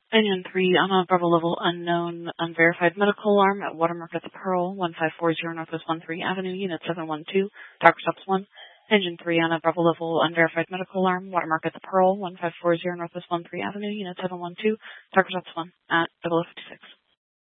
Engine 3 on a Bravo level unknown unverified medical alarm at Watermark at the Pearl, 1540 Northwest 13 Avenue, Unit 712, Doctor Stops 1. Engine 3 on a Bravo level unverified medical alarm, Watermark at the Pearl, 1540 Northwest 13 Avenue, Unit 712, Doctor Stops 1 at 0056.